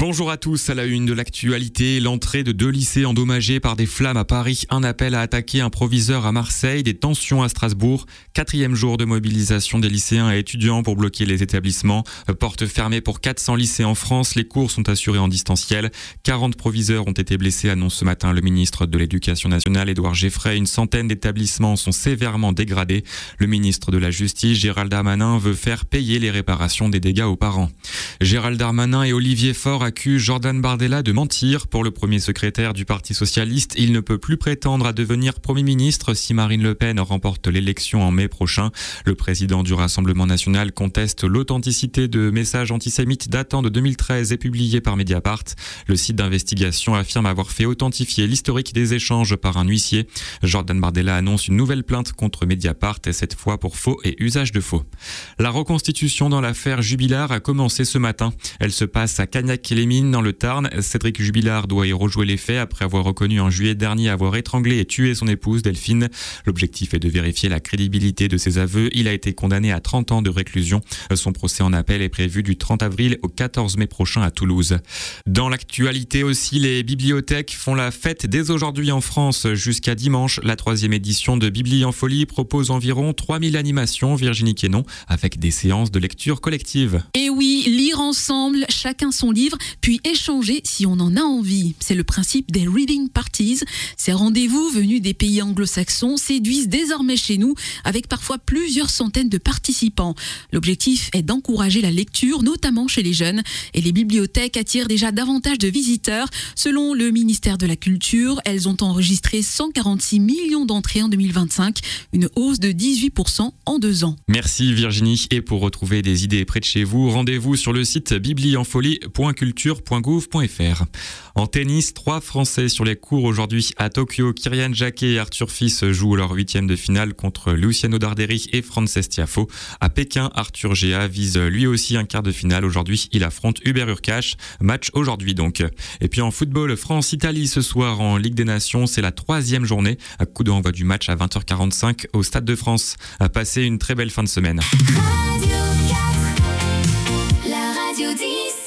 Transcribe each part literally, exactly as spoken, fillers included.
Bonjour à tous, à la une de l'actualité, l'entrée de deux lycées endommagés par des flammes à Paris, un appel à attaquer un proviseur à Marseille, des tensions à Strasbourg, quatrième jour de mobilisation des lycéens et étudiants pour bloquer les établissements, porte fermée pour quatre cents lycées en France, les cours sont assurés en distanciel, quarante proviseurs ont été blessés, annonce ce matin le ministre de l'Éducation nationale Édouard Geoffrey, une centaine d'établissements sont sévèrement dégradés. Le ministre de la Justice Gérald Darmanin veut faire payer les réparations des dégâts aux parents. Gérald Darmanin et Olivier Faure accuse Jordan Bardella de mentir. Pour le premier secrétaire du Parti socialiste, il ne peut plus prétendre à devenir Premier ministre si Marine Le Pen remporte l'élection en mai prochain. Le président du Rassemblement national conteste l'authenticité de messages antisémites datant de deux mille treize et publiés par Mediapart. Le site d'investigation affirme avoir fait authentifier l'historique des échanges par un huissier. Jordan Bardella annonce une nouvelle plainte contre Mediapart, et cette fois pour faux et usage de faux. La reconstitution dans l'affaire Jubilard a commencé ce matin. Elle se passe à Cagnac-les-Mines dans le Tarn. Cédric Jubilard doit y rejouer les faits après avoir reconnu en juillet dernier avoir étranglé et tué son épouse Delphine. L'objectif est de vérifier la crédibilité de ses aveux. Il a été condamné à trente ans de réclusion. Son procès en appel est prévu du trente avril au quatorze mai prochain à Toulouse. Dans l'actualité aussi, les bibliothèques font la fête dès aujourd'hui en France jusqu'à dimanche. La troisième édition de Bibli en folie propose environ trois mille animations, Virginie Quénon, avec des séances de lecture collective. Et oui, lire ensemble, chacun son livre, puis échanger si on en a envie. C'est le principe des reading parties. Ces rendez-vous venus des pays anglo-saxons séduisent désormais chez nous avec parfois plusieurs centaines de participants. L'objectif est d'encourager la lecture, notamment chez les jeunes. Et les bibliothèques attirent déjà davantage de visiteurs. Selon le ministère de la Culture, elles ont enregistré cent quarante-six millions d'entrées en deux mille vingt-cinq, une hausse de dix-huit pour cent en deux ans. Merci Virginie. Et pour retrouver des idées près de chez vous, rendez-vous sur le site biblienfolie point culture point gouv point f r. En tennis, trois Français sur les cours aujourd'hui à Tokyo. Kyrian Jacquet et Arthur Fils jouent leur huitième de finale contre Luciano Darderi et Frances Tiafoe. À Pékin, Arthur Géa vise lui aussi un quart de finale. Aujourd'hui, il affronte Hubert Hurkacz. Match aujourd'hui donc. Et puis en football, France-Italie ce soir en Ligue des Nations. C'est la troisième journée. À coup d'envoi du match à vingt heures quarante-cinq au Stade de France. À passer une très belle fin de semaine. Radio quatre, la radio d'ici.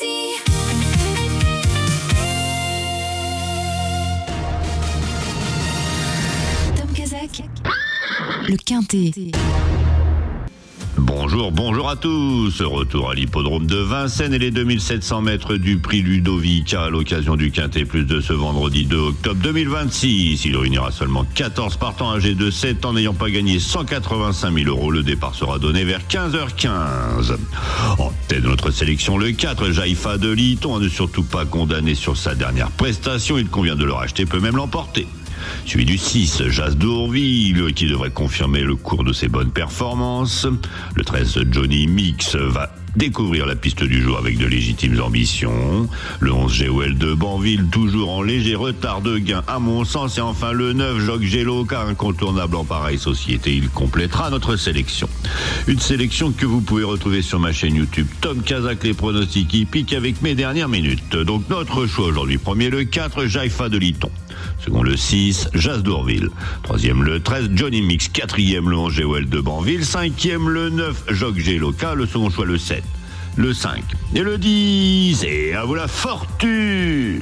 Tom Kazak, Le Quintet. Bonjour, bonjour à tous. Retour à l'hippodrome de Vincennes et les deux mille sept cents mètres du prix Ludovic à l'occasion du Quintet Plus de ce vendredi deux octobre deux mille vingt-six. Il réunira seulement quatorze partants âgés de sept ans n'ayant pas gagné cent quatre-vingt-cinq mille euros. Le départ sera donné vers quinze heures quinze. En tête de notre sélection, le quatre, Jaïfa de Liton, à ne surtout pas condamné sur sa dernière prestation. Il convient de le racheter, peut même l'emporter. Suivi du six, Jas d'Ourville, qui devrait confirmer le cours de ses bonnes performances. Le treize, Johnny Mix, va découvrir la piste du jour avec de légitimes ambitions. Le onze, G O L de Banville, toujours en léger retard de gain à mon sens. Et enfin le neuf, Joc Gélo, car incontournable en pareille société, il complétera notre sélection. Une sélection que vous pouvez retrouver sur ma chaîne YouTube Tom Kazak, les pronostics hippiques avec mes dernières minutes. Donc notre choix aujourd'hui, premier le quatre, Jaïfa de Liton. Second le six, Jas d'Ourville. Troisième le treize, Johnny Mix. Quatrième le onze, G O L de Banville. Cinquième le neuf, Joc Géloca. Le second choix le sept, le cinq et le dix. Et à vous la fortune!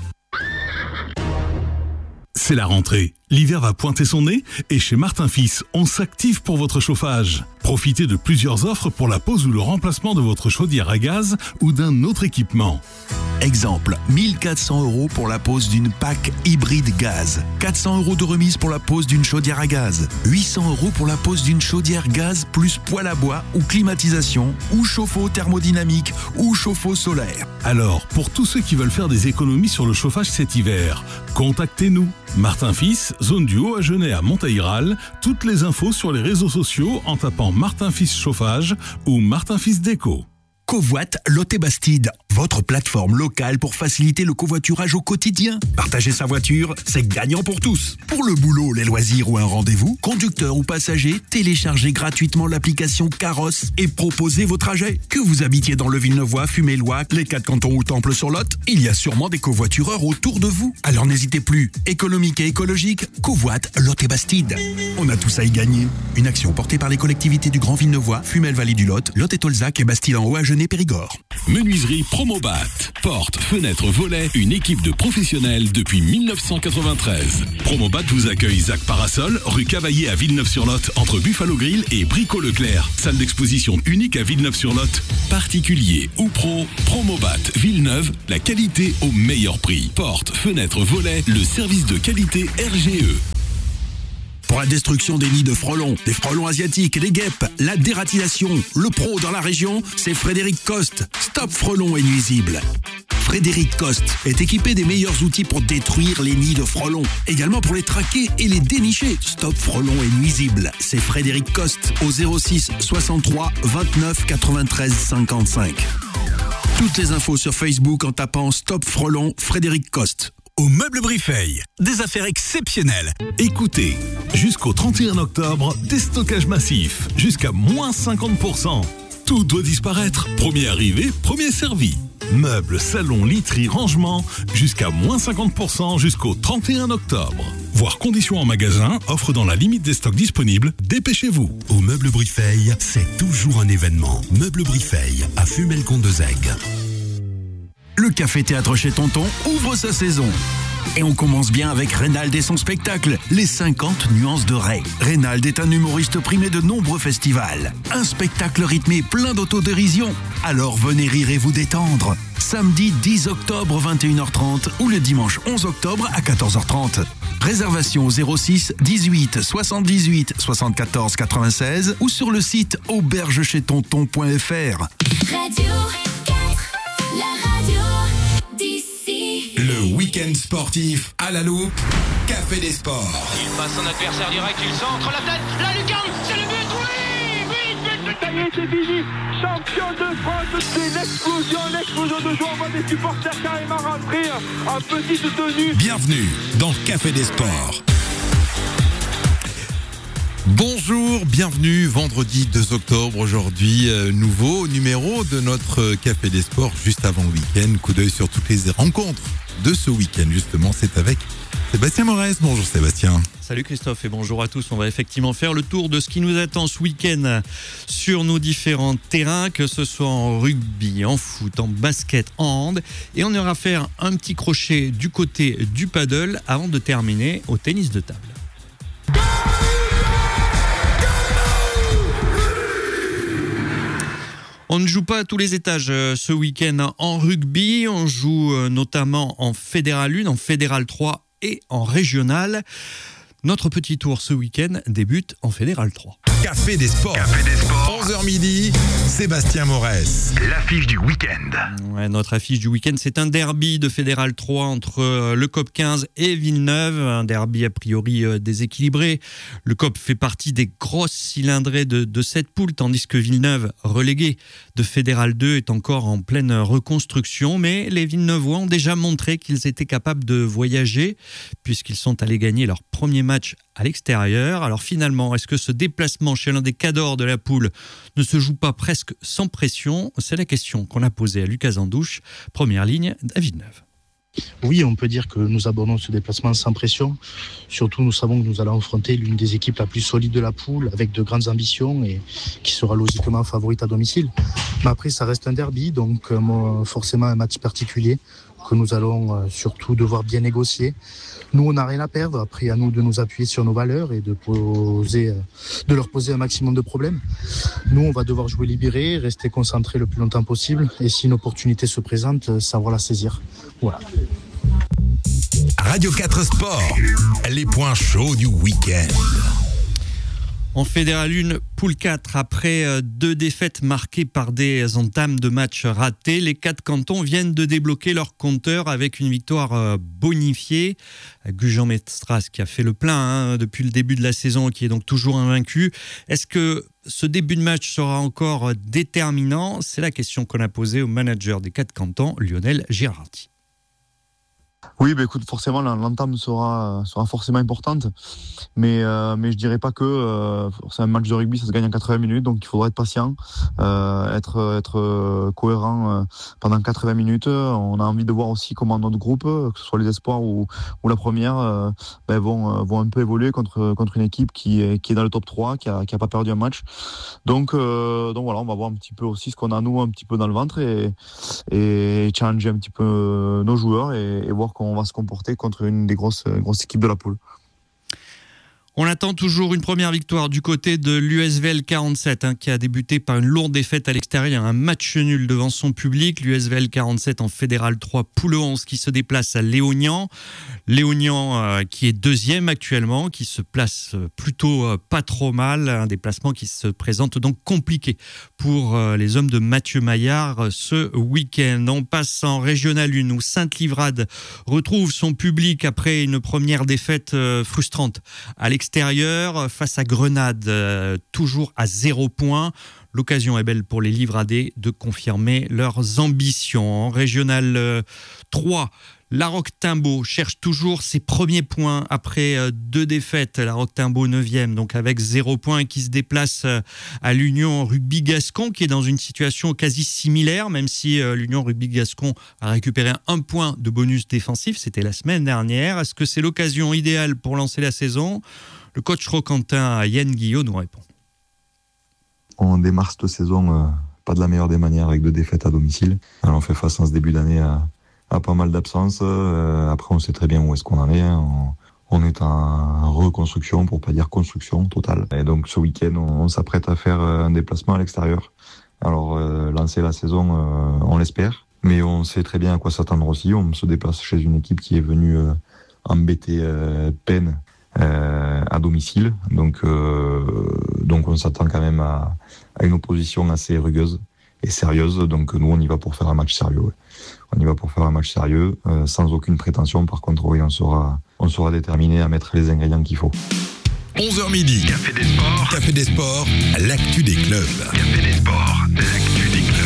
C'est la rentrée. L'hiver va pointer son nez et chez Martin Fils, on s'active pour votre chauffage. Profitez de plusieurs offres pour la pose ou le remplacement de votre chaudière à gaz ou d'un autre équipement. Exemple, mille quatre cents euros pour la pose d'une P A C hybride gaz. quatre cents euros de remise pour la pose d'une chaudière à gaz. huit cents euros pour la pose d'une chaudière gaz plus poêle à bois ou climatisation ou chauffe-eau thermodynamique ou chauffe-eau solaire. Alors, pour tous ceux qui veulent faire des économies sur le chauffage cet hiver, contactez-nous. Martin Fils, zone du Haut-Agenais à Montaïral. Toutes les infos sur les réseaux sociaux en tapant Martin Fils Chauffage ou Martin Fils Déco. Covoit Lotte Bastide, votre plateforme locale pour faciliter le covoiturage au quotidien. Partager sa voiture, c'est gagnant pour tous. Pour le boulot, les loisirs ou un rendez-vous, conducteurs ou passagers, téléchargez gratuitement l'application Carrosse et proposez vos trajets. Que vous habitiez dans le Villeneuvois, Fumé-Loic, les quatre cantons ou Temple-sur-Lot, il y a sûrement des covoitureurs autour de vous. Alors n'hésitez plus. Économique et écologique, Covoit Lotte Bastide. On a tous à y gagner. Une action portée par les collectivités du Grand Villeneuvois, Fumel-Vallée du Lot, Lot et Tolzac et Bastille en Haut-Agenais et Périgord. Menuiserie Promobat. Porte, fenêtres, volets, une équipe de professionnels depuis dix-neuf cent quatre-vingt-treize. Promobat vous accueille Zac Parasol, rue Cavaillé à Villeneuve-sur-Lot, entre Buffalo Grill et Brico Leclerc. Salle d'exposition unique à Villeneuve-sur-Lot. Particulier ou pro, Promobat Villeneuve, la qualité au meilleur prix. Porte, fenêtres, volets, le service de qualité R G E. Pour la destruction des nids de frelons, des frelons asiatiques, des guêpes, la dératisation, le pro dans la région, c'est Frédéric Coste. Stop frelons et nuisibles. Frédéric Coste est équipé des meilleurs outils pour détruire les nids de frelons. Également pour les traquer et les dénicher. Stop frelons et nuisibles. C'est Frédéric Coste au zéro six soixante-trois vingt-neuf quatre-vingt-treize cinquante-cinq. Toutes les infos sur Facebook en tapant Stop Frelons Frédéric Coste. Au Meuble Briffeil, des affaires exceptionnelles. Écoutez, jusqu'au trente et un octobre, déstockage massif, jusqu'à moins cinquante pour cent. Tout doit disparaître. Premier arrivé, premier servi. Meubles, salons, literie, rangement, jusqu'à moins cinquante pour cent jusqu'au trente et un octobre. Voir conditions en magasin, offre dans la limite des stocks disponibles, dépêchez-vous. Au Meuble Briffeil, c'est toujours un événement. Meuble Briffeil, à Fumel-Comte-de-Zègue. Le Café Théâtre chez Tonton ouvre sa saison. Et on commence bien avec Reynald et son spectacle, Les cinquante nuances de Ray. Reynald est un humoriste primé de nombreux festivals. Un spectacle rythmé plein d'autodérision. Alors venez rire et vous détendre. Samedi dix octobre vingt et une heures trente ou le dimanche onze octobre à quatorze heures trente. Réservation au zéro six dix-huit soixante-dix-huit soixante-quatorze quatre-vingt-seize ou sur le site auberge chez tonton point f r. Radio quatre, la radio d'ici. Le week-end sportif à la loupe, Café des Sports. Il passe son adversaire direct, il centre la tête, la lucarne, c'est le but, oui, oui, but. Ça y est, c'est fini. Champion de France, c'est l'explosion, l'explosion de joie. On voit des supporters carrément rentrer en petite tenue. Bienvenue dans Café des Sports. Bonjour, bienvenue, vendredi deux octobre, aujourd'hui, euh, nouveau numéro de notre Café des Sports, juste avant le week-end. Coup d'œil sur toutes les rencontres de ce week-end, justement, c'est avec Sébastien Morès. Bonjour Sébastien. Salut Christophe et bonjour à tous. On va effectivement faire le tour de ce qui nous attend ce week-end sur nos différents terrains, que ce soit en rugby, en foot, en basket, en hand. Et on ira faire un petit crochet du côté du paddle avant de terminer au tennis de table. On ne joue pas à tous les étages ce week-end en rugby. On joue notamment en Fédéral un, en Fédéral trois et en Régional. Notre petit tour ce week-end débute en Fédéral trois. Café des Sports. Café des Sports. onze heures midi, Sébastien Morès. L'affiche du week-end. Ouais, notre affiche du week-end, c'est un derby de Fédéral trois entre le C O P quinze et Villeneuve. Un derby a priori déséquilibré. Le C O P fait partie des grosses cylindrées de, de cette poule, tandis que Villeneuve, relégué de Fédéral deux, est encore en pleine reconstruction. Mais les Villeneuvois ont déjà montré qu'ils étaient capables de voyager, puisqu'ils sont allés gagner leur premier match à l'extérieur. Alors finalement, est-ce que ce déplacement chez l'un des cadors de la poule ne se joue pas presque sans pression ? C'est la question qu'on a posée à Lucas Andouche, première ligne à Villeneuve. Oui, on peut dire que nous abordons ce déplacement sans pression. Surtout, nous savons que nous allons affronter l'une des équipes la plus solides de la poule, avec de grandes ambitions et qui sera logiquement favorite à domicile. Mais après, ça reste un derby, donc euh, forcément un match particulier que nous allons euh, surtout devoir bien négocier. Nous, on n'a rien à perdre. Après, à nous de nous appuyer sur nos valeurs et de poser, euh, de leur poser un maximum de problèmes. Nous, on va devoir jouer libéré, rester concentré le plus longtemps possible. Et si une opportunité se présente, euh, savoir la saisir. Voilà. Radio quatre Sport, les points chauds du week-end. En Fédéral un, poule quatre, après deux défaites marquées par des entames de matchs ratés, les quatre cantons viennent de débloquer leur compteur avec une victoire bonifiée. Gujan-Mestras qui a fait le plein hein, depuis le début de la saison, qui est donc toujours invaincu. Est-ce que ce début de match sera encore déterminant ? C'est la question qu'on a posée au manager des quatre cantons, Lionel Girardi. Oui, bah écoute, forcément l'entame sera sera forcément importante, mais euh, mais je dirais pas que euh, c'est un match de rugby, ça se gagne en quatre-vingts minutes, donc il faudra être patient, euh, être être cohérent euh, pendant quatre-vingts minutes. On a envie de voir aussi comment notre groupe, que ce soit les espoirs ou ou la première, euh, ben vont vont un peu évoluer contre contre une équipe qui est qui est dans le top trois, qui a qui a pas perdu un match. Donc euh, donc voilà, on va voir un petit peu aussi ce qu'on a nous un petit peu dans le ventre et et challenger un petit peu nos joueurs et, et voir comment on va se comporter contre une des grosses, grosses équipes de la poule. On attend toujours une première victoire du côté de l'U S V L quarante-sept, hein, qui a débuté par une lourde défaite à l'extérieur, un match nul devant son public. L'U S V L quarante-sept en Fédéral trois, poule onze, qui se déplace à Léognan. Léognan euh, qui est deuxième actuellement, qui se place plutôt euh, pas trop mal. Un déplacement qui se présente donc compliqué pour euh, les hommes de Mathieu Maillard euh, ce week-end. On passe en Régional un où Sainte-Livrade retrouve son public après une première défaite euh, frustrante à l'extérieur. Extérieur face à Grenade, euh, toujours à zéro point. L'occasion est belle pour les Livradais de confirmer leurs ambitions. En Régional euh, trois, La Roque-Timbaud cherche toujours ses premiers points après euh, deux défaites. La Roque-Timbaud neuvième, donc avec zéro point, qui se déplace euh, à l'Union Rugby Gascon, qui est dans une situation quasi similaire, même si euh, l'Union Rugby Gascon a récupéré un point de bonus défensif. C'était la semaine dernière. Est-ce que c'est l'occasion idéale pour lancer la saison ? Le coach roquentin Yann Guillot nous répond. On démarre cette saison euh, pas de la meilleure des manières avec deux défaites à domicile. Alors on fait face en ce début d'année à, à pas mal d'absences. Euh, après on sait très bien où est-ce qu'on en est. Hein. On, on est en reconstruction, pour pas dire construction totale. Et donc ce week-end on, on s'apprête à faire un déplacement à l'extérieur. Alors euh, lancer la saison, euh, on l'espère. Mais on sait très bien à quoi s'attendre aussi. On se déplace chez une équipe qui est venue euh, embêter euh, peine Euh, à domicile, donc euh, donc on s'attend quand même à, à une opposition assez rugueuse et sérieuse. Donc nous on y va pour faire un match sérieux. Ouais. On y va pour faire un match sérieux, euh, sans aucune prétention. Par contre, oui, on sera on sera déterminé à mettre les ingrédients qu'il faut. onze heures midi, Café des Sports. Café des Sports, l'actu des clubs. Café des Sports, l'actu des clubs.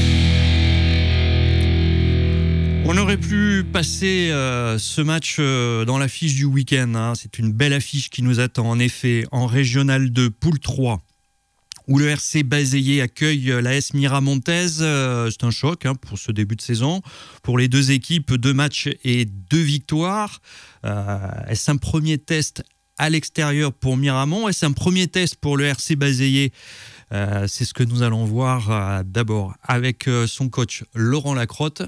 On aurait pu passer euh, ce match euh, dans l'affiche du week-end. Hein. C'est une belle affiche qui nous attend, en effet, en Régional deux, poule trois, où le R C Bazeillé accueille l'A S Miramontaise. Euh, c'est un choc hein, pour ce début de saison. Pour les deux équipes, deux matchs et deux victoires. Euh, est-ce un premier test à l'extérieur pour Miramont? Est-ce un premier test pour le R C Bazeillé? euh, C'est ce que nous allons voir euh, d'abord avec euh, son coach Laurent Lacrotte,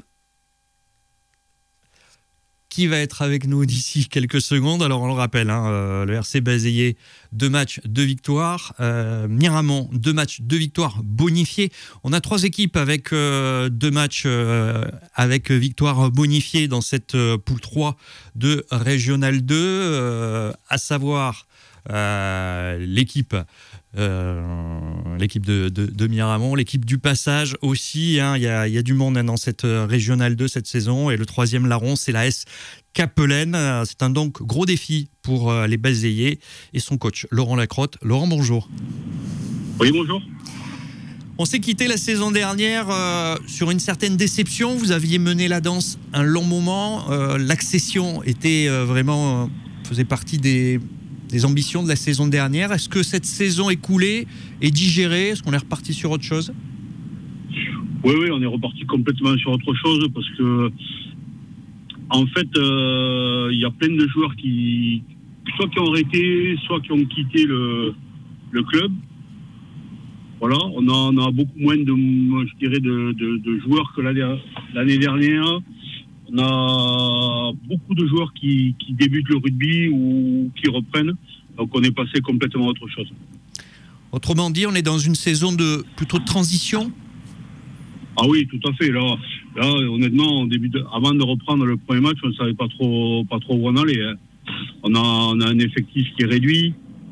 qui va être avec nous d'ici quelques secondes. Alors on le rappelle, hein, euh, le R C Bazeillé, deux matchs, deux victoires. Euh, Miramont, deux matchs, deux victoires bonifiées. On a trois équipes avec euh, deux matchs euh, avec victoire bonifiée dans cette euh, poule trois de Régional deux, euh, à savoir euh, l'équipe Euh, l'équipe de, de, de Miramont, l'équipe du Passage aussi. Hein, y a, y a du monde hein, dans cette euh, Régionale deux cette saison. Et le troisième larron, c'est la S Capelaine. Euh, c'est un donc gros défi pour euh, les Bazeillais et son coach Laurent Lacrotte. Laurent, bonjour. Oui, bonjour. On s'est quitté la saison dernière euh, sur une certaine déception. Vous aviez mené la danse un long moment. Euh, l'accession était euh, vraiment euh, faisait partie des des ambitions de la saison dernière. Est-ce que cette saison écoulée est digérée? Est-ce qu'on est reparti sur autre chose? Oui, oui, on est reparti complètement sur autre chose parce que, en fait, il euh, y a plein de joueurs qui, soit qui ont arrêté, soit qui ont quitté le, le club. Voilà, on a, on a beaucoup moins de, je dirais, de, de, de joueurs que l'année, l'année dernière. On a beaucoup de joueurs qui, qui débutent le rugby ou qui reprennent. Donc on est passé complètement à autre chose. Autrement dit, on est dans une saison de plutôt de transition? Ah oui, tout à fait. Là, là honnêtement, en début de, avant de reprendre le premier match, on ne savait pas trop, pas trop où on allait. Hein. On, a, on a un effectif qui est réduit.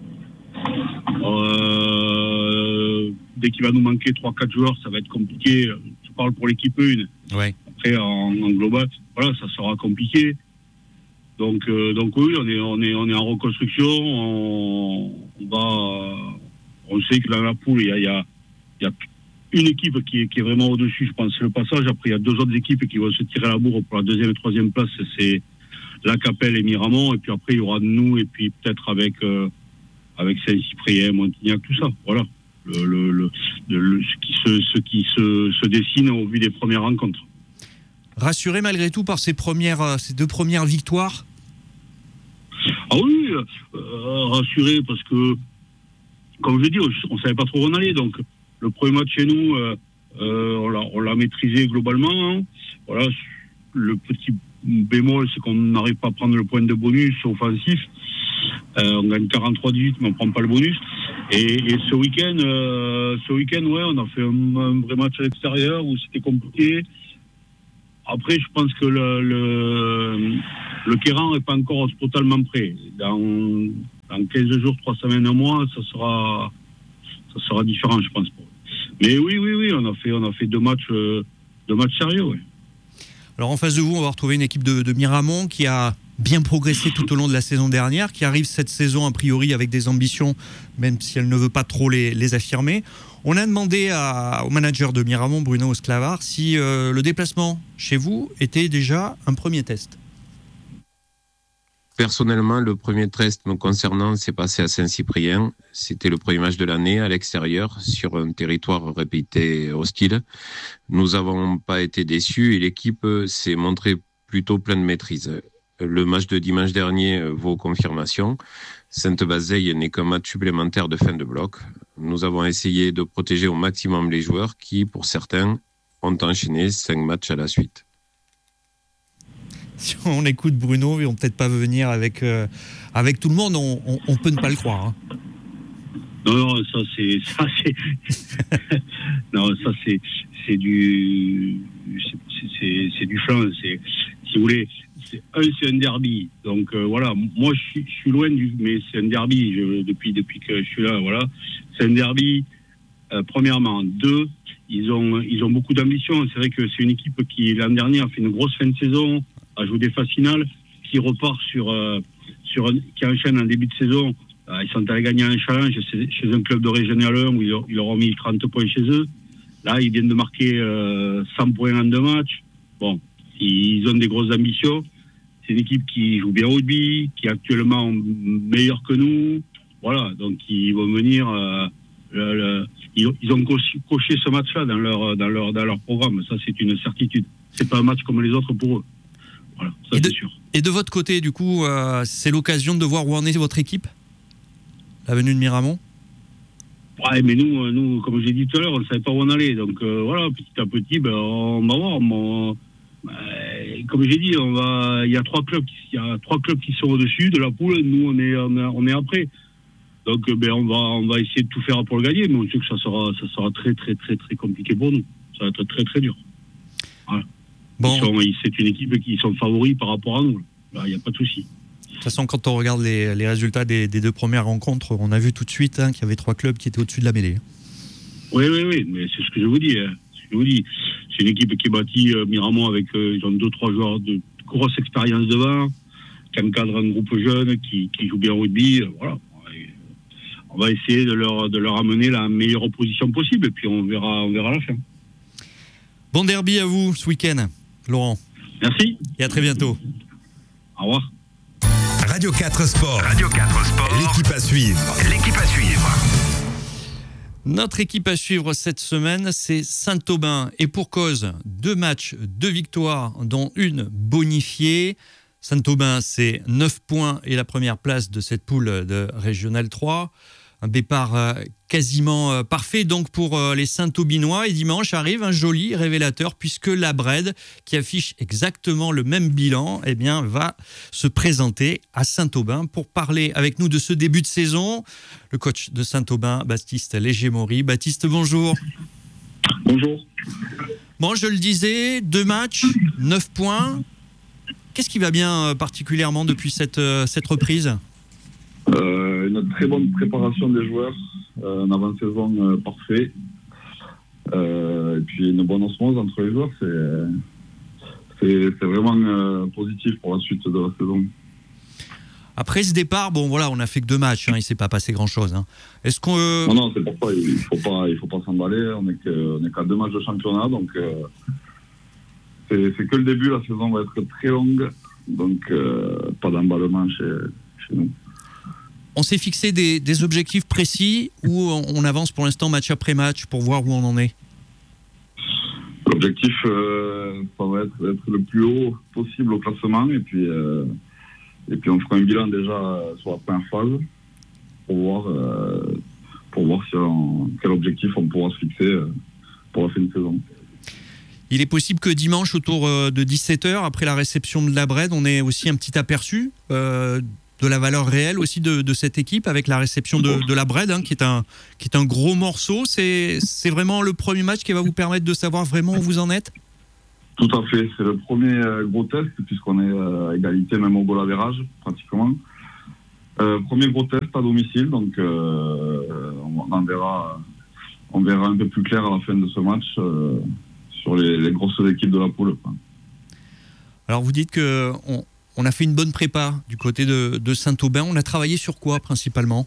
Euh, dès qu'il va nous manquer trois quatre joueurs, ça va être compliqué. Je parle pour l'équipe une. Ouais. Après, en, en global, voilà, ça sera compliqué. Donc, euh, donc oui, on est, on est, on est en reconstruction. On, on va, on sait que dans la poule, il y a, il y a, il y a une équipe qui est, qui est vraiment au-dessus, je pense, c'est le passage. Après, il y a deux autres équipes qui vont se tirer la bourre pour la deuxième et troisième place, c'est La Capelle et Miramont. Et puis après, il y aura nous, et puis peut-être avec, euh, avec Saint-Cyprien, Montignac, tout ça. Voilà. Le, le, le, le, ce qui, se, ce qui se, se dessine au vu des premières rencontres. Rassuré malgré tout par ces, premières, ces deux premières victoires? Ah oui, euh, rassuré parce que, comme je dis, on ne savait pas trop où on allait. Donc, le premier match chez nous, euh, euh, on, l'a, on l'a maîtrisé globalement. Hein. Voilà, le petit bémol, c'est qu'on n'arrive pas à prendre le point de bonus offensif. Euh, on gagne quarante-trois à dix-huit, mais on ne prend pas le bonus. Et, et ce week-end, euh, ce week-end, ouais, on a fait un, un vrai match à l'extérieur où c'était compliqué. Après, je pense que le, le, le Kéran n'est pas encore totalement prêt. Dans, dans quinze jours, trois semaines, un mois, ça sera, ça sera différent, je pense. Mais oui, oui, oui, on a fait, on a fait deux matchs, euh, deux matchs sérieux. Ouais. Alors en face de vous, on va retrouver une équipe de, de Miramont qui a bien progressé tout au long de la saison dernière, qui arrive cette saison a priori avec des ambitions, même si elle ne veut pas trop les, les affirmer. On a demandé à, au manager de Miramont, Bruno Osclavar, si euh, le déplacement chez vous était déjà un premier test. Personnellement, le premier test me concernant s'est passé à Saint-Cyprien. C'était le premier match de l'année à l'extérieur, sur un territoire réputé hostile. Nous n'avons pas été déçus et l'équipe s'est montrée plutôt pleine de maîtrise. Le match de dimanche dernier vaut confirmation. Sainte-Bazeille n'est qu'un match supplémentaire de fin de bloc. Nous avons essayé de protéger au maximum les joueurs qui, pour certains, ont enchaîné cinq matchs à la suite. Si on écoute Bruno, ils vont peut-être pas venir avec, euh, avec tout le monde, on, on, on peut ne pas le croire. Hein. Non, non, ça c'est, ça c'est, non, ça c'est, c'est du, c'est, c'est, c'est du flan. C'est, si vous voulez, c'est, un, c'est un derby. Donc euh, voilà, moi je suis, je suis loin du, mais c'est un derby je, depuis depuis que je suis là. Voilà, c'est un derby. Euh, premièrement, deux, ils ont ils ont beaucoup d'ambition. C'est vrai que c'est une équipe qui l'an dernier a fait une grosse fin de saison, a joué des phases finales, qui repart sur euh, sur un, qui enchaîne un début de saison. Euh, ils sont allés gagner un challenge chez, chez un club de Régional un où ils, ils leur ont mis trente points chez eux. Là, ils viennent de marquer euh, cent points en deux matchs. Bon, ils ont des grosses ambitions. C'est une équipe qui joue bien au rugby, qui est actuellement meilleure que nous. Voilà, donc ils vont venir. Euh, le, le, ils, ils ont coché, coché ce match-là dans leur dans leur dans leur programme. Ça, c'est une certitude. C'est pas un match comme les autres pour eux. Voilà, ça et c'est de, sûr. Et de votre côté, du coup, euh, c'est l'occasion de voir où en est votre équipe, la venue de Miramont. Ouais, mais nous, nous, comme j'ai dit tout à l'heure, on ne savait pas où on allait. Donc euh, voilà, petit à petit, ben, on va voir. On, euh, comme j'ai dit, on va. Il y a trois clubs, il y a trois clubs qui sont au-dessus de la poule. Nous, on est, on est, on est après. Donc, ben, on va, on va essayer de tout faire pour le gagner, mais on sait que ça sera, ça sera très, très, très, très compliqué pour nous. Ça va être très, très dur. Voilà. Bon. Ils sont, c'est une équipe qui sont favoris par rapport à nous. Là, il n'y a pas de souci. De toute façon, quand on regarde les, les résultats des, des deux premières rencontres, on a vu tout de suite hein, qu'il y avait trois clubs qui étaient au-dessus de la mêlée. Oui, oui, oui, mais c'est ce que je vous dis. Hein. Ce que je vous dis. C'est une équipe qui est bâtie euh, Miramont avec euh, ils ont deux, trois joueurs de grosse expérience devant, qui encadrent un groupe jeune, qui, qui joue bien au rugby. Euh, voilà. On va essayer de leur, de leur amener la meilleure opposition possible et puis on verra, on verra à la fin. Bon derby à vous ce week-end, Laurent. Merci. Et à très bientôt. Au revoir. Radio quatre Sport. Radio quatre Sport. L'équipe à suivre. L'équipe à suivre. Notre équipe à suivre cette semaine, c'est Saint-Aubin. Et pour cause, deux matchs, deux victoires, dont une bonifiée. Saint-Aubin, c'est neuf points et la première place de cette poule de Régional trois. Un départ euh, quasiment euh, parfait donc pour euh, les Saint-Aubinois. Et dimanche arrive un joli révélateur puisque la Bred, qui affiche exactement le même bilan, eh bien, va se présenter à Saint-Aubin pour parler avec nous de ce début de saison. Le coach de Saint-Aubin, Baptiste Léger-Maury. Baptiste, bonjour. Bonjour. Bon, je le disais, deux matchs, neuf points. Qu'est-ce qui va bien euh, particulièrement depuis cette, euh, cette reprise ? Euh, une très bonne préparation des joueurs, euh, un avant-saison euh, parfait, euh, et puis une bonne osmose entre les joueurs, c'est, c'est, c'est vraiment euh, positif pour la suite de la saison. Après ce départ, bon voilà, on a fait que deux matchs, hein, il s'est pas passé grand-chose. Hein. Est-ce qu'on euh... Non, non, c'est pour ça. Il faut pas, il faut pas s'emballer. On est que, on est qu'à deux matchs de championnat, donc euh, c'est, c'est que le début. La saison va être très longue, donc euh, pas d'emballement chez, chez nous. On s'est fixé des, des objectifs précis ou on, on avance pour l'instant match après match pour voir où on en est? L'objectif, euh, ça va être d'être le plus haut possible au classement et puis. Euh, Et puis on fera un bilan déjà sur la première phase pour voir, euh, pour voir si on, quel objectif on pourra se fixer pour la fin de saison. Il est possible que dimanche autour de dix-sept heures, après la réception de la Bred, on ait aussi un petit aperçu euh, de la valeur réelle aussi de, de cette équipe avec la réception de, de la Bred, hein, qui est un, qui est un gros morceau. C'est, c'est vraiment le premier match qui va vous permettre de savoir vraiment où vous en êtes? Tout à fait, c'est le premier euh, gros test puisqu'on est euh, à égalité même au goal average pratiquement. Euh, premier gros test à domicile, donc euh, on en verra, on verra un peu plus clair à la fin de ce match euh, sur les, les grosses équipes de la poule. Alors vous dites que on, on a fait une bonne prépa du côté de, de Saint-Aubin. On a travaillé sur quoi principalement?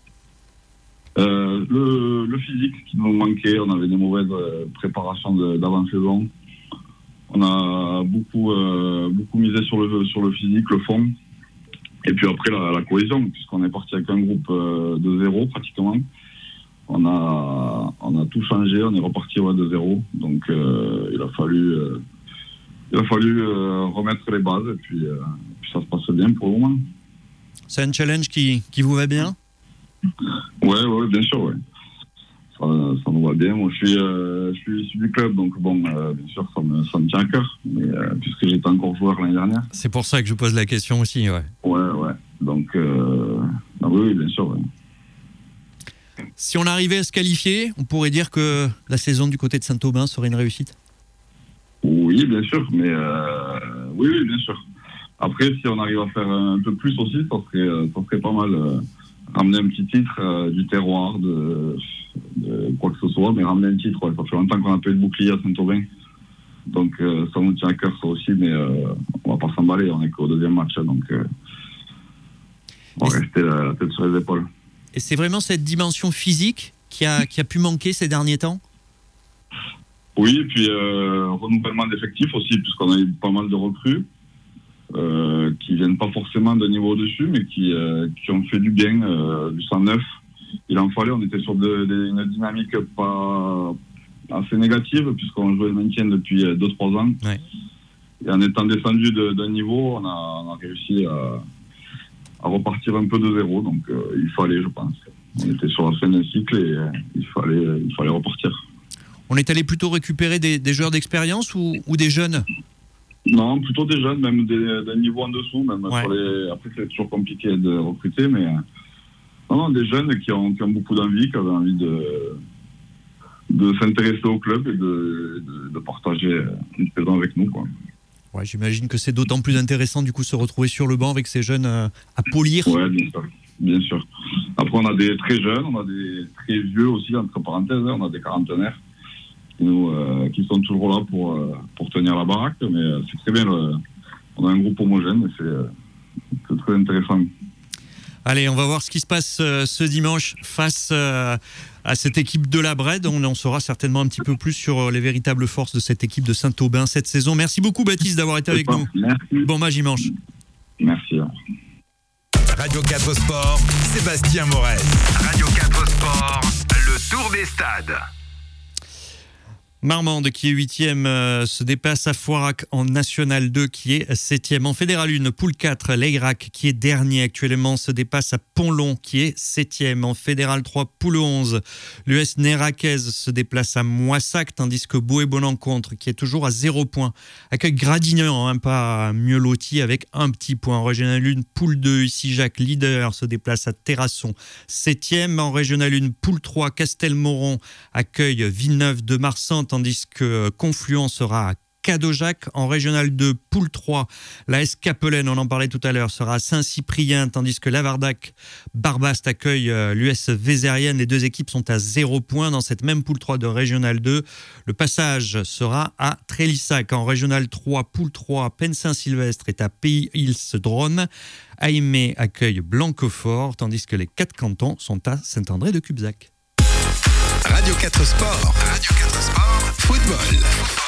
euh, le, le physique qui nous manquait, on avait des mauvaises préparations de, d'avant-saison. On a beaucoup, euh, beaucoup misé sur le, sur le physique, le fond. Et puis après, la, la cohésion, puisqu'on est parti avec un groupe euh, de zéro pratiquement. On a, on a tout changé, on est reparti ouais, de zéro. Donc euh, il a fallu, euh, il a fallu euh, remettre les bases et puis, euh, puis ça se passe bien pour le moment. C'est un challenge qui, qui vous va bien? Ouais, ouais, bien sûr, ouais. Ça, ça nous va bien. Moi, je suis, euh, je suis issu du club, donc bon, euh, bien sûr, ça me, ça me tient à cœur, mais, euh, puisque j'étais encore joueur l'année dernière. C'est pour ça que je pose la question aussi, ouais. Ouais, ouais. Donc, euh, ah oui, oui, bien sûr, ouais. Si on arrivait à se qualifier, on pourrait dire que la saison du côté de Saint-Aubin serait une réussite? Oui, bien sûr, mais euh, oui, oui, bien sûr. Après, si on arrive à faire un peu plus aussi, ça serait, ça serait pas mal. Euh, ramener un petit titre euh, du terroir, de, de quoi que ce soit, mais ramener un titre, ouais, ça fait longtemps qu'on n'a pas eu de bouclier à Saint-Aubin. Donc euh, ça nous tient à cœur ça aussi, mais euh, on va pas s'emballer, on est qu'au deuxième match, donc euh, on va rester la, la tête sur les épaules. Et c'est vraiment cette dimension physique qui a, qui a pu manquer ces derniers temps? Oui, et puis euh, renouvellement d'effectifs aussi, puisqu'on a eu pas mal de recrues. Euh, qui viennent pas forcément de niveau au-dessus, mais qui, euh, qui ont fait du bien, euh, du cent neuf. Il en fallait, on était sur de, de, une dynamique pas assez négative, puisqu'on jouait le maintien depuis deux trois ans. Ouais. Et en étant descendu de, d'un niveau, on a, on a réussi à, à repartir un peu de zéro, donc euh, il fallait, je pense. On était sur la fin d'un cycle et euh, il, fallait, il fallait repartir. On est allé plutôt récupérer des, des joueurs d'expérience ou, ou des jeunes? Non, plutôt des jeunes, même des, des niveaux en dessous. Même ouais. Sur les... Après, c'est toujours compliqué de recruter, mais non, non, des jeunes qui ont, qui ont beaucoup d'envie, qui avaient envie de, de s'intéresser au club et de, de, de partager une saison avec nous, quoi. Ouais, j'imagine que c'est d'autant plus intéressant du coup se retrouver sur le banc avec ces jeunes euh, à polir. Ouais, bien sûr, bien sûr. Après, on a des très jeunes, on a des très vieux aussi, entre parenthèses, hein, on a des quarantenaires. Qui, nous, euh, qui sont toujours là pour, euh, pour tenir la baraque, mais euh, c'est très bien. Le, on a un groupe homogène et c'est, euh, c'est très intéressant. Allez, on va voir ce qui se passe euh, ce dimanche face euh, à cette équipe de la Bred. On en saura certainement un petit peu plus sur les véritables forces de cette équipe de Saint-Aubin cette saison. Merci beaucoup, Baptiste, d'avoir été avec nous. Merci. Bon match dimanche. Merci. Radio quatre Sport, Sébastien Morel. Radio quatre Sport, le tour des stades. Marmande, qui est huitième, euh, se dépasse à Foirac en National deux, qui est septième. En Fédéral un, Poule quatre, l'Eyrac, qui est dernier actuellement, se dépasse à Pont-Long, qui est septième. En Fédéral trois, Poule onze, l'U S Néraquez se déplace à Moissac, tandis que Boé-Bonencontre, qui est toujours à zéro point, accueille Gradignan, hein, pas mieux loti, avec un petit point. En Régional un, Poule deux, ici Jacques, leader, se déplace à Terrasson, septième. En Régional un, Poule trois, Castelmoron accueille Villeneuve de Marsan, tandis que Confluent sera à Cadojac. En Régional deux, poule trois, la S Capelaine, on en parlait tout à l'heure, sera à Saint-Cyprien, tandis que Lavardac Barbast accueille l'U S Vézérienne. Les deux équipes sont à zéro point dans cette même poule trois de Régional deux. Le passage sera à Trélissac. En Régional trois, poule trois, Pennes-Saint-Sylvestre est à Pays-Ils-Drôme. Aimé accueille Blanquefort, tandis que les quatre cantons sont à Saint-André-de-Cubzac. Radio quatre Sport. Radio quatre Sport. Football.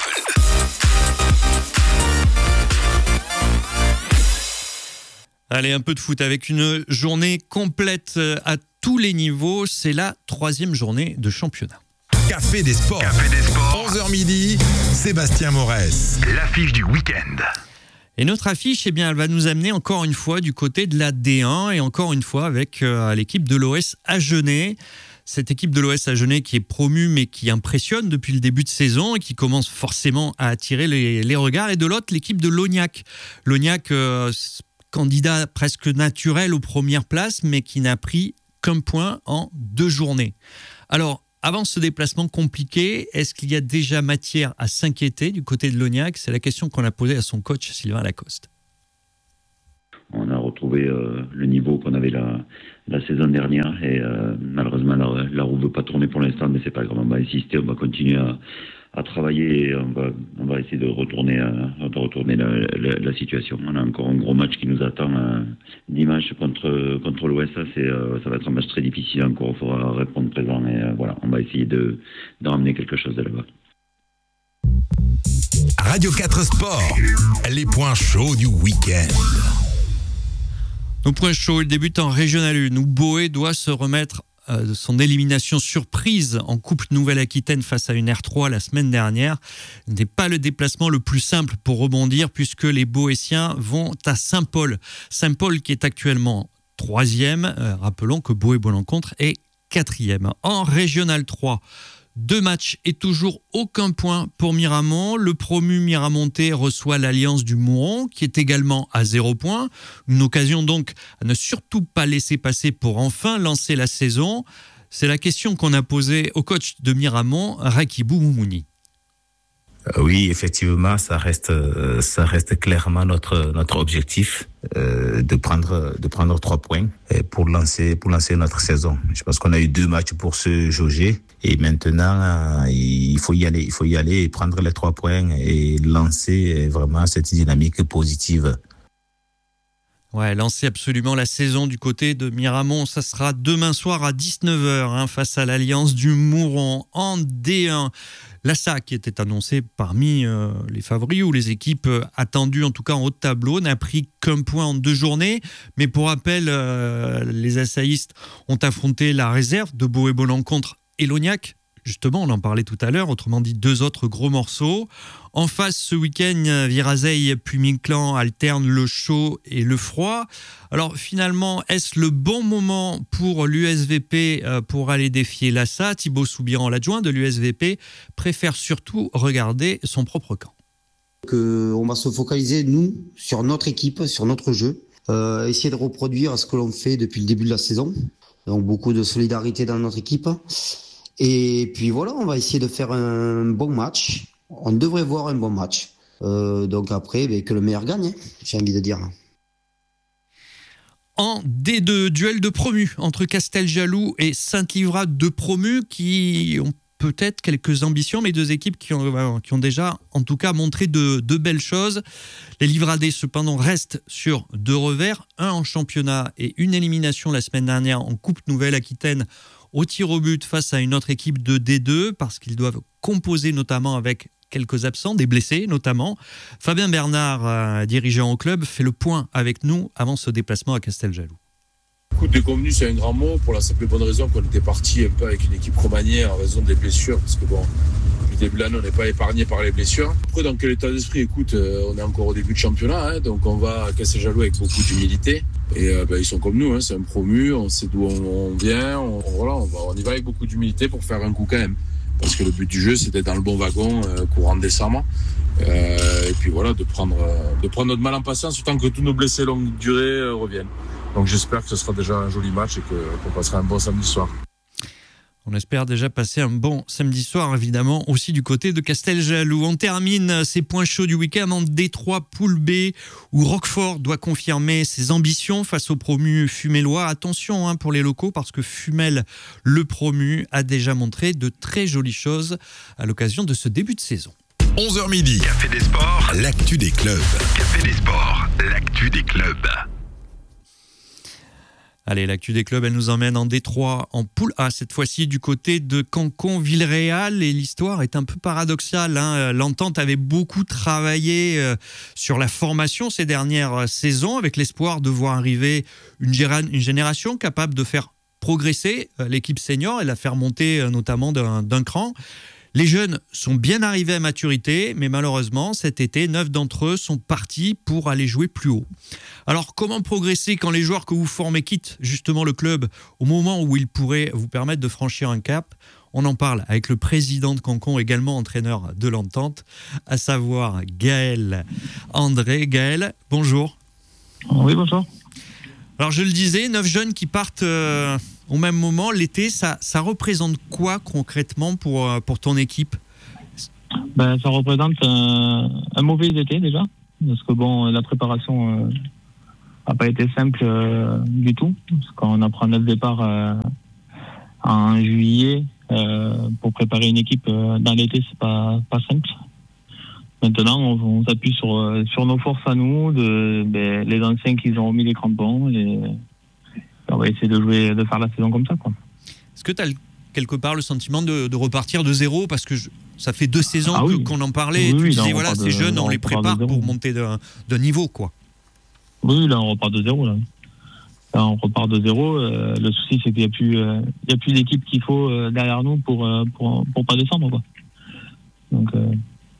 Allez, un peu de foot avec une journée complète à tous les niveaux. C'est la troisième journée de championnat. Café des Sports. Café des Sports. onze heures midi, Sébastien Morès. L'affiche du week-end. Et notre affiche, eh bien, elle va nous amener encore une fois du côté de la D un et encore une fois avec euh, l'équipe de l'O S Agenais. Cette équipe de l'O S Agenais qui est promue mais qui impressionne depuis le début de saison et qui commence forcément à attirer les, les regards. Et de l'autre, l'équipe de l'Ognac. L'Ognac, euh, candidat presque naturel aux premières places, mais qui n'a pris qu'un point en deux journées. Alors, avant ce déplacement compliqué, est-ce qu'il y a déjà matière à s'inquiéter du côté de l'Ognac ? C'est la question qu'on a posée à son coach Sylvain Lacoste. On a retrouvé euh, le niveau qu'on avait la, la saison dernière et euh, malheureusement la, la roue ne veut pas tourner pour l'instant, mais c'est pas grave, on va insister, on va continuer à, à travailler et on va, on va essayer de retourner, euh, de retourner la, la, la situation. On a encore un gros match qui nous attend euh, dimanche contre, contre l'O S A, c'est, euh, ça va être un match très difficile encore, il faudra répondre présent et euh, voilà, on va essayer de, de ramener quelque chose de là-bas. Radio quatre Sport, les points chauds du week-end. Nos points chauds, il débute en Régional un, où Boé doit se remettre euh, de son élimination surprise en Coupe Nouvelle-Aquitaine face à une R trois la semaine dernière. Ce n'est pas le déplacement le plus simple pour rebondir puisque les Boétiens vont à Saint-Paul. Saint-Paul qui est actuellement troisième. Euh, rappelons que Boé-Bolencontre est quatrième. En Régional trois, deux matchs et toujours aucun point pour Miramont. Le promu Miramontais reçoit l'Alliance du Mouron, qui est également à zéro point. Une occasion donc à ne surtout pas laisser passer pour enfin lancer la saison. C'est la question qu'on a posée au coach de Miramont, Rakibou Moumouni. Oui, effectivement, ça reste, ça reste clairement notre notre objectif euh, de prendre de prendre trois points pour lancer pour lancer notre saison. Je pense qu'on a eu deux matchs pour se jauger et maintenant il faut y aller, il faut y aller et prendre les trois points et lancer vraiment cette dynamique positive. Ouais, lancer absolument la saison du côté de Miramont. Ça sera demain soir à dix-neuf heures hein, face à l'Alliance du Mouron en D un. L'A S A, qui était annoncé parmi euh, les favoris ou les équipes euh, attendues, en tout cas en haut de tableau, n'a pris qu'un point en deux journées. Mais pour rappel, euh, les assaillistes ont affronté la réserve de Boé-Bolencontre et l'Ognac. Justement, on en parlait tout à l'heure, autrement dit deux autres gros morceaux. En face, ce week-end, Virazeille puis Miquelon alternent le chaud et le froid. Alors finalement, est-ce le bon moment pour l'U S V P pour aller défier l'A S A ? Thibaut Soubiran, l'adjoint de l'U S V P, préfère surtout regarder son propre camp. Que on va se focaliser, nous, sur notre équipe, sur notre jeu. Euh, essayer de reproduire ce que l'on fait depuis le début de la saison. Donc beaucoup de solidarité dans notre équipe. Et puis voilà, on va essayer de faire un bon match. On devrait voir un bon match. Euh, donc après, ben, que le meilleur gagne, hein, j'ai envie de dire. En D deux, duel de promus entre Casteljaloux et Sainte-Livra, deux promus qui ont peut-être quelques ambitions, mais deux équipes qui ont, qui ont déjà, en tout cas, montré de, de belles choses. Les Livradais, cependant, restent sur deux revers, un en championnat et une élimination la semaine dernière en Coupe Nouvelle-Aquitaine au tir au but face à une autre équipe de D deux, parce qu'ils doivent composer notamment avec quelques absents, des blessés notamment. Fabien Bernard, euh, dirigeant au club, fait le point avec nous avant ce déplacement à Casteljaloux. Écoute, déconvenu, c'est un grand mot pour la simple et bonne raison qu'on était parti un peu avec une équipe remaniée en raison des blessures, parce que bon, depuis le début de l'année, on n'est pas épargné par les blessures. Après, dans quel état d'esprit ? Écoute, euh, on est encore au début de championnat, hein, donc on va à Casteljaloux avec beaucoup d'humilité. Et euh, ben, ils sont comme nous, hein, c'est un promu, on sait d'où on, on vient, on, voilà, on, va, on y va avec beaucoup d'humilité pour faire un coup quand même. Parce que le but du jeu, c'est d'être dans le bon wagon euh, courant décembre. Euh, et puis voilà, de prendre, euh, de prendre notre mal en patience, tant que tous nos blessés longue durée euh, reviennent. Donc j'espère que ce sera déjà un joli match et que, qu'on passera un bon samedi soir. On espère déjà passer un bon samedi soir, évidemment, aussi du côté de Casteljaloux. On termine ces points chauds du week-end en Détroit, poule B, où Roquefort doit confirmer ses ambitions face au promu Fumellois. Attention hein, pour les locaux, parce que Fumel, le promu, a déjà montré de très jolies choses à l'occasion de ce début de saison. onze heures midi. Café des sports, l'actu des clubs. Café des sports, l'actu des clubs. Allez, l'actu des clubs, elle nous emmène en Détroit, en poule A, cette fois-ci du côté de Cancon-Villeréal. Et l'histoire est un peu paradoxale. Hein. L'Entente avait beaucoup travaillé euh, sur la formation ces dernières saisons, avec l'espoir de voir arriver une, géra- une génération capable de faire progresser euh, l'équipe senior et la faire monter euh, notamment d'un, d'un cran. Les jeunes sont bien arrivés à maturité, mais malheureusement, cet été, neuf d'entre eux sont partis pour aller jouer plus haut. Alors, comment progresser quand les joueurs que vous formez quittent justement le club au moment où ils pourraient vous permettre de franchir un cap ? On en parle avec le président de Cancon, également entraîneur de l'Entente, à savoir Gaël André. Gaël, bonjour. Oui, bonjour. Alors, je le disais, neuf jeunes qui partent... Euh Au même moment, l'été, ça, ça représente quoi concrètement pour, pour ton équipe ? Ben, ça représente un, un mauvais été déjà, parce que bon, la préparation n'a euh, pas été simple euh, du tout. Parce qu'on apprend notre départ euh, en juillet euh, pour préparer une équipe euh, dans l'été, c'est pas pas simple. Maintenant, on, on s'appuie sur sur nos forces à nous, de, ben, les anciens qui ont remis les crampons et on va essayer de jouer, de faire la saison comme ça, quoi. Est-ce que tu as quelque part le sentiment de, de repartir de zéro ? Parce que je, ça fait deux saisons ah, que, oui. qu'on en parlait. Oui, et tu oui, disais, là, voilà, ces de, jeunes, on, on les prépare pour monter de, de niveau, quoi. Oui, là, on repart de zéro. Là, là on repart de zéro. Euh, le souci, c'est qu'il n'y a plus, euh, il y a plus d'équipe qu'il faut euh, derrière nous pour, euh, pour, pour pas descendre, quoi. Donc. Euh,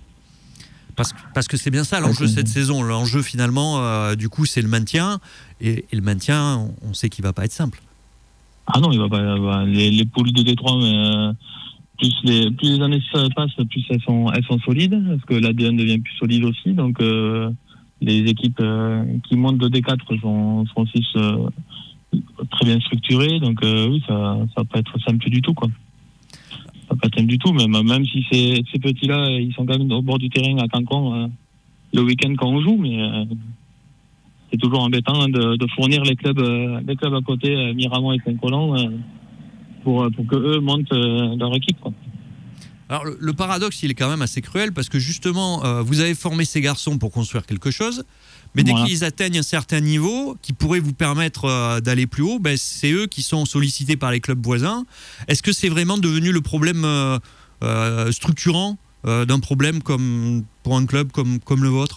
Parce, parce que c'est bien ça l'enjeu de cette saison. L'enjeu finalement, euh, du coup, c'est le maintien. Et, et le maintien, on sait qu'il ne va pas être simple. Ah non, il va pas. Va, les, les poules de Détroit, mais, euh, plus, les, plus les années passent, plus elles sont, elles sont solides, parce que l'A D N devient plus solide aussi. Donc euh, les équipes euh, qui montent de D quatre sont, sont aussi euh, très bien structurées. Donc euh, oui, ça ne va pas être simple du tout, quoi. Ça va pas être simple du tout, mais même si ces, ces petits-là, ils sont quand même au bord du terrain à Cancon euh, le week-end quand on joue, mais euh, c'est toujours embêtant de, de fournir les clubs, euh, les clubs à côté, euh, Miramont et Saint-Colomb, euh, pour, pour que eux montent euh, leur équipe, quoi. Alors le, le paradoxe, il est quand même assez cruel parce que justement, euh, vous avez formé ces garçons pour construire quelque chose, mais dès voilà. qu'ils atteignent un certain niveau qui pourrait vous permettre euh, d'aller plus haut, ben, c'est eux qui sont sollicités par les clubs voisins. Est-ce que c'est vraiment devenu le problème euh, euh, structurant euh, d'un problème comme pour un club comme, comme le vôtre ?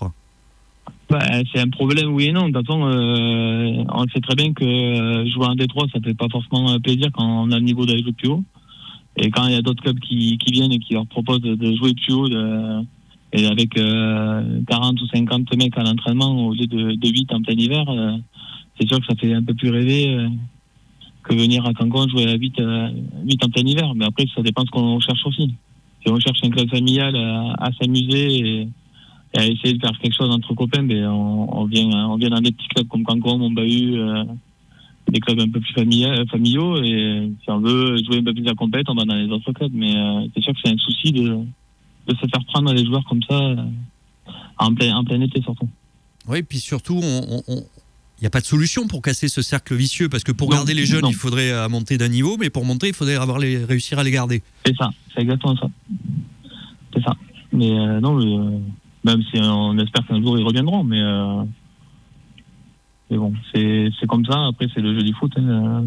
Ben, c'est un problème, oui et non. De toute façon, euh, on sait très bien que euh, jouer en Détroit, ça ne fait pas forcément plaisir quand on a le niveau d'aller jouer plus haut. Et quand il y a d'autres clubs qui, qui viennent et qui leur proposent de, de jouer plus haut, de, et avec euh, quarante ou cinquante mecs à l'entraînement au lieu de, de huit en plein hiver, euh, c'est sûr que ça fait un peu plus rêver euh, que venir à Cancon jouer à huit, euh, huit en plein hiver. Mais après, ça dépend de ce qu'on cherche aussi. Si on cherche un club familial à, à s'amuser et, et à essayer de faire quelque chose entre copains, ben on, on, vient, on vient dans des petits clubs comme Cancon, Montbahut, euh, des clubs un peu plus familiaux, familiaux. Et si on veut jouer un peu plus à compète, on va dans les autres clubs. Mais euh, c'est sûr que c'est un souci de, de se faire prendre les joueurs comme ça, euh, en, plein, en plein été surtout. Oui, puis surtout, on... on... il n'y a pas de solution pour casser ce cercle vicieux, parce que pour non, garder les jeunes, non. il faudrait euh, monter d'un niveau, mais pour monter, il faudrait avoir les, réussir à les garder. C'est ça, c'est exactement ça. C'est ça. Mais euh, non, euh, même si on espère qu'un jour ils reviendront, mais, euh, mais bon, c'est, c'est comme ça. Après, c'est le jeu du foot. Hein.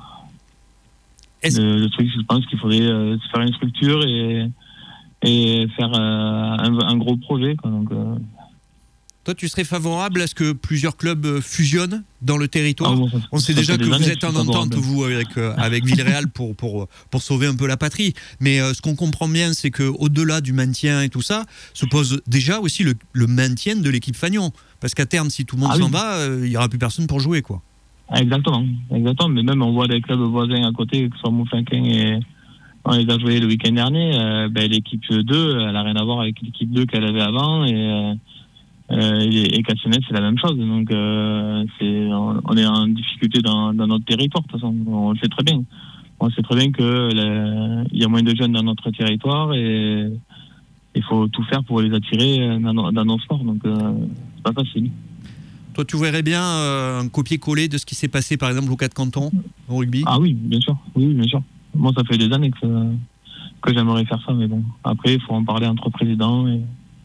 Le, le truc, je pense qu'il faudrait euh, se faire une structure et, et faire euh, un, un gros projet, quoi. Donc, euh, toi, tu serais favorable à ce que plusieurs clubs fusionnent dans le territoire ? ah bon, ça, On sait déjà que vous êtes en entente, vous, avec, euh, avec Villeréal pour, pour, pour sauver un peu la patrie. Mais euh, ce qu'on comprend bien, c'est qu'au-delà du maintien et tout ça, se pose déjà aussi le, le maintien de l'équipe Fagnon. Parce qu'à terme, si tout le monde ah, s'en oui. va, euh, il n'y aura plus personne pour jouer, quoi. Exactement, exactement. Mais même, on voit des clubs voisins à côté, que ce soit Montfinquin et... On les a joués le week-end dernier. Euh, ben, l'équipe deux, elle n'a rien à voir avec l'équipe deux qu'elle avait avant. Et... Euh, Euh, et, et Cassonnet, c'est la même chose. Donc, euh, c'est, on, on est en difficulté dans, dans notre territoire, de toute façon. On le sait très bien. on sait très bien qu'il y a moins de jeunes dans notre territoire et il faut tout faire pour les attirer dans, dans nos sports. Donc, euh, c'est pas facile. Toi, tu verrais bien euh, un copier-coller de ce qui s'est passé, par exemple, au quatre cantons, au rugby? Ah oui, bien sûr. Oui, bien sûr. Moi, ça fait des années que, que j'aimerais faire ça, mais bon. Après, il faut en parler entre présidents. Et...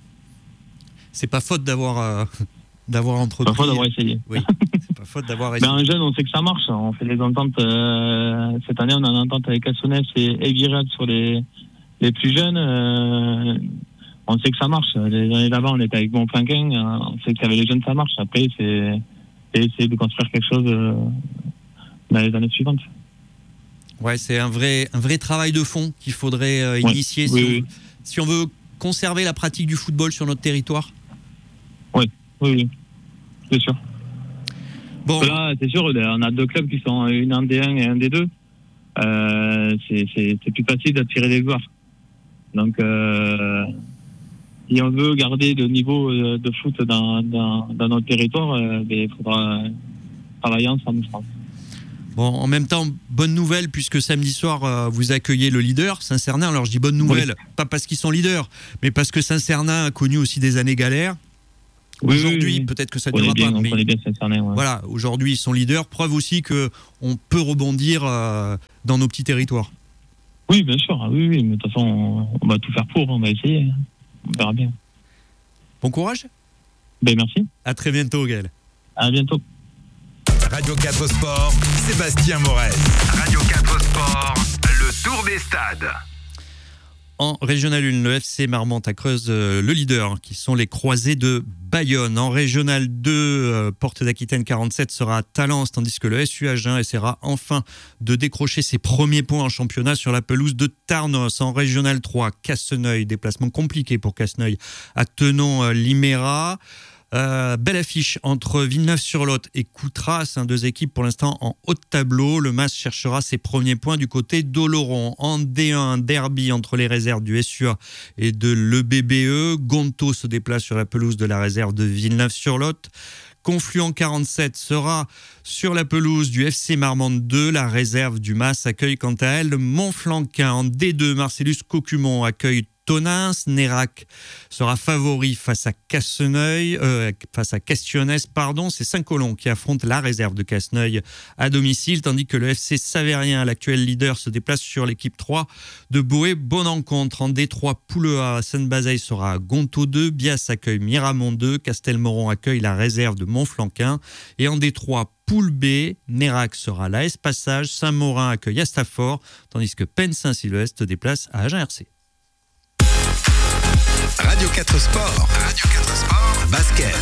C'est pas faute d'avoir, euh, d'avoir entrepris. C'est pas faute d'avoir essayé. Oui, c'est pas faute d'avoir essayé. Ben, un jeune, on sait que ça marche. On fait des ententes. Euh, cette année, on a une entente avec Cassonès et Evirad sur les, les plus jeunes. Euh, on sait que ça marche. Les années d'avant, on était avec Montflanquin. Euh, on sait qu'avec les jeunes, ça marche. Après, c'est, c'est essayer de construire quelque chose euh, dans les années suivantes. Ouais, c'est un vrai, un vrai travail de fond qu'il faudrait euh, initier ouais, si, oui, on, oui. si on veut conserver la pratique du football sur notre territoire. Oui, oui, oui. C'est sûr. Bon. Là, c'est sûr, on a deux clubs qui sont une en D un et un D deux. Euh, c'est, c'est, c'est plus facile d'attirer des joueurs. Donc, euh, si on veut garder le niveau de foot dans, dans, dans notre territoire, euh, il faudra travailler ensemble, je pense. Bon, en même temps, bonne nouvelle, puisque samedi soir, euh, vous accueillez le leader, Saint-Cernin. Alors, je dis bonne nouvelle, oui. Pas parce qu'ils sont leaders, mais parce que Saint-Cernin a connu aussi des années galères. Oui, aujourd'hui, oui, oui. peut-être que ça ne durera pas. On mais connaît bien Saint-Cernin, ouais. Voilà, aujourd'hui, ils sont leaders. Preuve aussi qu'on peut rebondir euh, dans nos petits territoires. Oui, bien sûr. Oui, oui, mais de toute façon, on, on va tout faire pour, on va essayer. On verra bien. Bon courage. Ben, merci. À très bientôt, Gaël. À bientôt. Radio quatre Sport, Sébastien Morel. Radio quatre Sport, le tour des stades. En Régional un, le F C Marmande à Creuse, euh, le leader, qui sont les Croisés de Bayonne. En Régional deux, euh, Porte d'Aquitaine quarante-sept sera à Talence, tandis que le S U Agen essaiera enfin de décrocher ses premiers points en championnat sur la pelouse de Tarnos. En Régional trois, Casseneuil, déplacement compliqué pour Casseneuil, à Tenon-Liméra. Euh, belle affiche entre Villeneuve-sur-Lot et Coutras, hein, deux équipes pour l'instant en haut de tableau. Le Mas cherchera ses premiers points du côté d'Oloron. En D un, un derby entre les réserves du S U A et de l'E B B E. Gonto se déplace sur la pelouse de la réserve de Villeneuve-sur-Lot. Confluent quarante-sept sera sur la pelouse du F C Marmande deux. La réserve du Mas accueille quant à elle Montflanquin. En D deux, Marcellus Cocumont accueille Tonins. Nérac sera favori face à Casseneuil, euh, face à Castionès, pardon. C'est Saint-Colomb qui affronte la réserve de Casseneuil à domicile, tandis que le F C Savérien, l'actuel leader, se déplace sur l'équipe trois de Boé. Bonne rencontre. En D trois, Poulea, Sainte-Bazeille sera à Gonto deux, Bias accueille Miramont deux, Castelmoron accueille la réserve de Montflanquin. Et en D trois, Poule B, Nérac sera à l'A S Passage, Saint-Maurin accueille Astafort, tandis que Pennes-Saint-Sylvestre se déplace à Agen R C. Radio quatre Sport. Radio quatre Sport. Basket.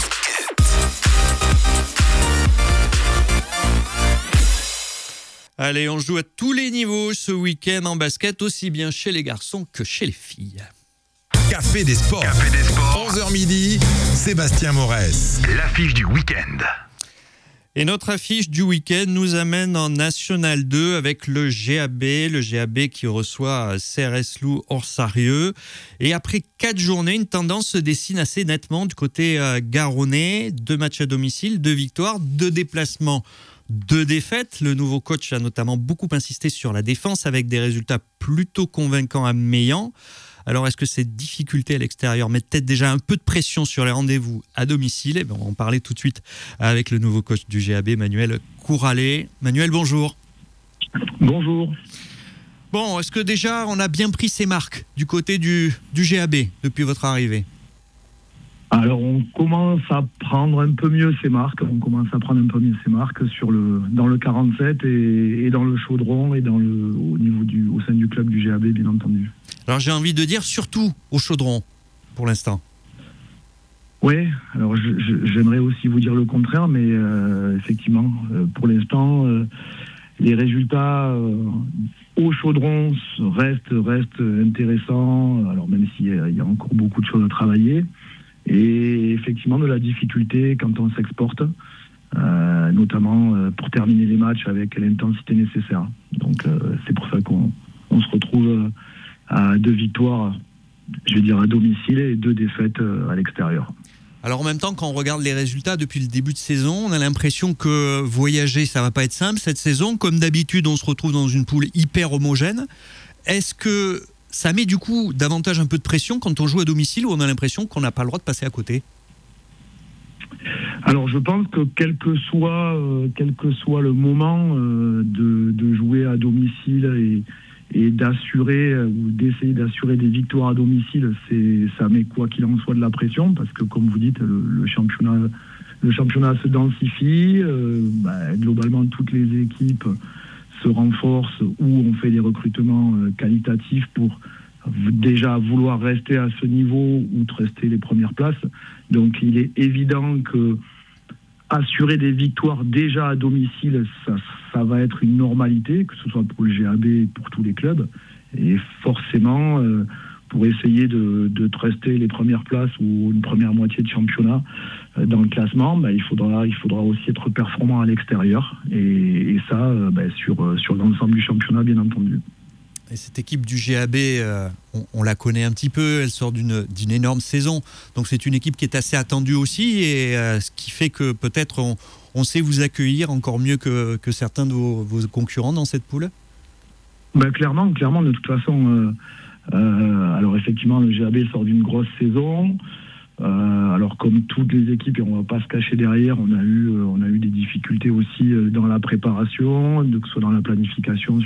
Allez, on joue à tous les niveaux ce week-end en basket, aussi bien chez les garçons que chez les filles. Café des Sports. Café des Sports. onze heures midi, Sébastien Morès. L'affiche du week-end. Et notre affiche du week-end nous amène en National deux avec le G A B, le G A B qui reçoit C R S Loup Orsarieux. Et après quatre journées, une tendance se dessine assez nettement du côté garonnais. Deux matchs à domicile, deux victoires, deux déplacements, deux défaites. Le nouveau coach a notamment beaucoup insisté sur la défense avec des résultats plutôt convaincants à Meillan. Alors, est-ce que ces difficultés à l'extérieur mettent peut-être déjà un peu de pression sur les rendez-vous à domicile? Eh bien, on va en parler tout de suite avec le nouveau coach du G A B, Manuel Couralet. Manuel, bonjour. Bonjour. Bon, est-ce que déjà on a bien pris ses marques du côté du, du G A B depuis votre arrivée? Alors, on commence à prendre un peu mieux ses marques. On commence à prendre un peu mieux ses marques sur le, dans le quarante-sept et, et dans le chaudron et dans le, au, niveau du, au sein du club du G A B, bien entendu. Alors, j'ai envie de dire surtout au chaudron, pour l'instant. Oui, alors je, je, j'aimerais aussi vous dire le contraire, mais euh, effectivement, euh, pour l'instant, euh, les résultats euh, au chaudron restent, restent intéressants, alors même s'il y a, il y a encore beaucoup de choses à travailler. Et effectivement, de la difficulté quand on s'exporte, euh, notamment euh, pour terminer les matchs avec l'intensité nécessaire. Donc, euh, c'est pour ça qu'on on se retrouve euh, à deux victoires, je vais dire à domicile, et deux défaites euh, à l'extérieur. Alors en même temps, quand on regarde les résultats depuis le début de saison, on a l'impression que voyager, ça va pas être simple cette saison. Comme d'habitude, on se retrouve dans une poule hyper homogène. Est-ce que ça met du coup davantage un peu de pression quand on joue à domicile, ou on a l'impression qu'on n'a pas le droit de passer à côté ? Alors je pense que quel que soit, euh, quel que soit le moment euh, de, de jouer à domicile et et d'assurer euh, ou d'essayer d'assurer des victoires à domicile, c'est ça met quoi qu'il en soit de la pression, parce que comme vous dites, le, le championnat le championnat se densifie, euh, bah, globalement toutes les équipes se renforcent ou on fait des recrutements euh, qualitatifs pour déjà vouloir rester à ce niveau ou de rester les premières places. Donc il est évident que assurer des victoires déjà à domicile, ça, ça va être une normalité, que ce soit pour le G A B, pour tous les clubs. Et forcément, euh, pour essayer de, de rester les premières places ou une première moitié de championnat euh, dans le classement, bah, il faudra, il faudra aussi être performant à l'extérieur. Et, et ça, euh, bah, sur, sur l'ensemble du championnat, bien entendu. Et cette équipe du G A B, euh, on, on la connaît un petit peu, elle sort d'une, d'une énorme saison. Donc c'est une équipe qui est assez attendue aussi, et euh, ce qui fait que peut-être on, on sait vous accueillir encore mieux que, que certains de vos, vos concurrents dans cette poule. Ben, clairement, clairement, de toute façon, euh, euh, alors effectivement, le G A B sort d'une grosse saison. Euh, alors comme toutes les équipes, et on va pas se cacher derrière, on a eu, euh, on a eu des difficultés aussi euh, dans la préparation, que ce soit dans la planification,